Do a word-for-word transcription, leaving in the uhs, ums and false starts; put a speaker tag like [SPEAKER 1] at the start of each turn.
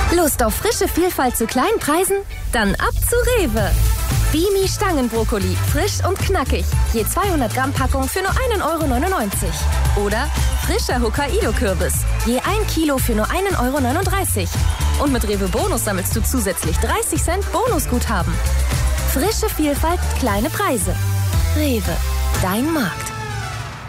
[SPEAKER 1] Lust auf frische Vielfalt zu kleinen Preisen? Dann ab zu Rewe. Bimi Stangenbrokkoli, frisch und knackig. Je zweihundert Gramm Packung für nur ein Euro neunundneunzig. Oder frischer Hokkaido-Kürbis. Je ein Kilo für nur ein Euro neununddreißig. Und mit Rewe Bonus sammelst du zusätzlich dreißig Cent Bonusguthaben. Frische Vielfalt, kleine Preise. Rewe, dein Markt.